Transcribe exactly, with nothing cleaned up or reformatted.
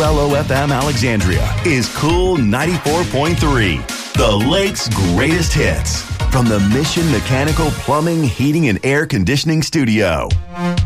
L O F M Alexandria is Cool ninety-four point three, the Lake's greatest hits, from the Mission Mechanical Plumbing, Heating, and Air Conditioning Studio.